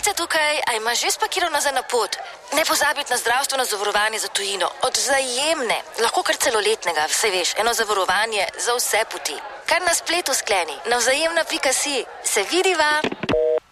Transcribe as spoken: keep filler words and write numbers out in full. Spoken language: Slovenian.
Mojca tukaj, a imaš že spakirano za na pot? Ne pozabiti na zdravstveno zavarovanje za tujino. Od Vzajemne, lahko kar celoletnega, vse veš, eno zavarovanje za vse poti. Kar na spletu skleni, na vzajemna pika si. Se vidiva?